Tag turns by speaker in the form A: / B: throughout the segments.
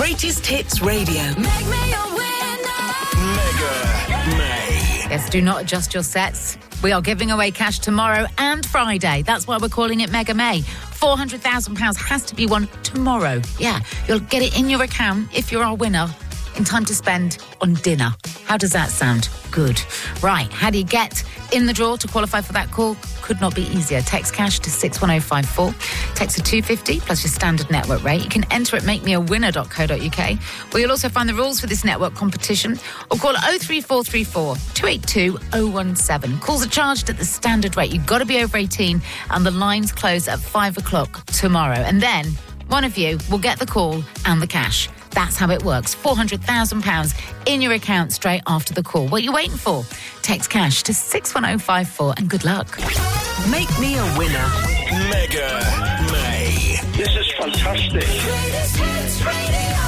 A: Greatest Hits Radio.
B: Make me a winner.
A: Mega May.
C: Yes, do not adjust your sets. We are giving away cash tomorrow and Friday. That's why we're calling it Mega May. £400,000 has to be won tomorrow. Yeah, you'll get it in your account if you're our winner in time to spend on dinner. How does that sound? Good. Right, how do you get in the draw to qualify for that call? Could not be easier. Text cash to 61054. Text to 250 plus your standard network rate. You can enter at makemeawinner.co.uk, where you'll also find the rules for this network competition, or call 03434 282 017. Calls are charged at the standard rate. You've got to be over 18, and the lines close at 5 o'clock tomorrow. And then one of you will get the call and the cash. That's how it works. £400,000 in your account straight after the call. What are you waiting for? Text cash to 61054 and good luck.
A: Make me a winner. Mega May.
D: This is fantastic.
B: Greatest Hits Radio.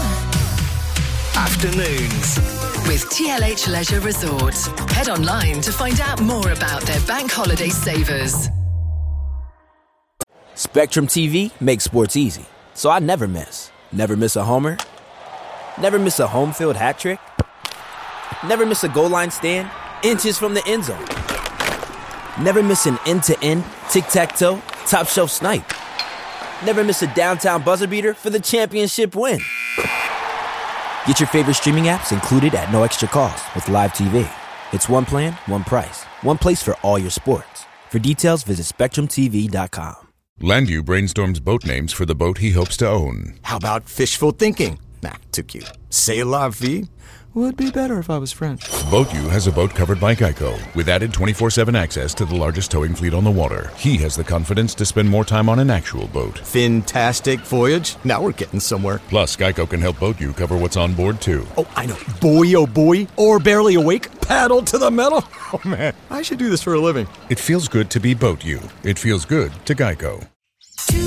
A: Afternoons
E: with TLH Leisure Resorts. Head online to find out more about their bank holiday savers.
F: Spectrum TV makes sports easy, so I never miss. Never miss a homer. Never miss a home field hat trick. Never miss a goal line stand inches from the end zone. Never miss an end-to-end, tic-tac-toe, top-shelf snipe. Never miss a downtown buzzer beater for the championship win. Get your favorite streaming apps included at no extra cost with Live TV. It's one plan, one price. One place for all your sports. For details, visit SpectrumTV.com.
G: Landu brainstorms boat names for the boat he hopes to own.
H: How about fishful thinking? Nah, too cute. C'est la vie? Would be better if I was French.
G: BoatU has a boat covered by Geico, with added 24/7 access to the largest towing fleet on the water. He has the confidence to spend more time on an actual boat.
H: Fantastic voyage. Now we're getting somewhere.
G: Plus, Geico can help BoatU cover what's on board, too.
H: Oh, I know. Boy, oh boy. Or barely awake. Paddle to the metal. Oh, man. I should do this for a living.
G: It feels good to be BoatU. It feels good to Geico.